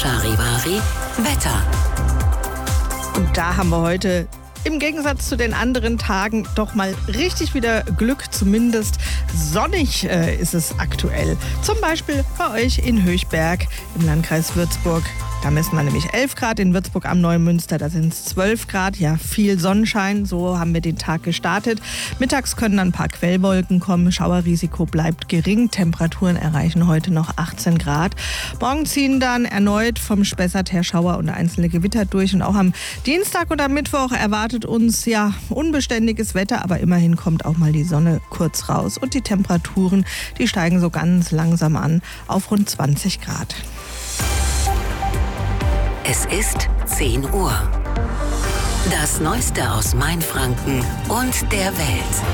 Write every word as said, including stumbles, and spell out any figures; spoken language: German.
Charivari Wetter. Und da haben wir heute im Gegensatz zu den anderen Tagen doch mal richtig wieder Glück. Zumindest sonnig äh, ist es aktuell. Zum Beispiel bei euch in Höchberg im Landkreis Würzburg. Da messen wir nämlich elf Grad, in Würzburg am Neumünster, da sind es zwölf Grad. Ja, viel Sonnenschein, so haben wir den Tag gestartet. Mittags können dann ein paar Quellwolken kommen, Schauerrisiko bleibt gering. Temperaturen erreichen heute noch achtzehn Grad. Morgen ziehen dann erneut vom Spessart her Schauer und einzelne Gewitter durch. Und auch am Dienstag und am Mittwoch erwartet uns ja unbeständiges Wetter, aber immerhin kommt auch mal die Sonne kurz raus. Und die Temperaturen, die steigen so ganz langsam an auf rund zwanzig Grad. Es ist zehn Uhr. Das Neueste aus Mainfranken und der Welt.